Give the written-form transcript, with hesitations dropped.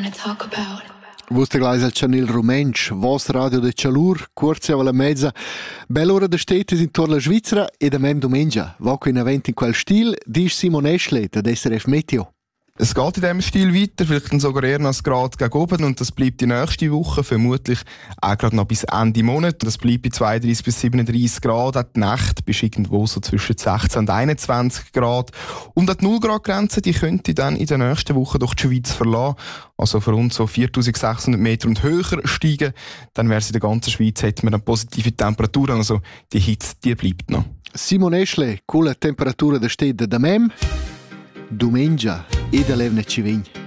want to talk about. Vostre gleich al Chanel Rumensch, vos radio de Chalur, curze alla mezza. Bell'ora de stetes intorno alla Svizzera e da mem domenica. Voco in event in quel stil, dice Simon Eschle, da SRF Meteo. Es geht in diesem Stil weiter, vielleicht dann sogar eher noch ein Grad gegen oben und das bleibt die nächste Woche, vermutlich auch gerade noch bis Ende Monat. Das bleibt bei 32 bis 37 Grad, auch die Nacht bist irgendwo so zwischen 16 und 21 Grad. Und die 0-Grad-Grenze, die könnte dann in der nächsten Woche durch die Schweiz verlassen, also für uns so 4600 Meter und höher steigen. Dann wäre es in der ganzen Schweiz, hätten wir dann positive Temperaturen, also die Hitze, die bleibt noch. Simon Eschle, con la temperatura da stede da mem, domenica e da levne ci vegn.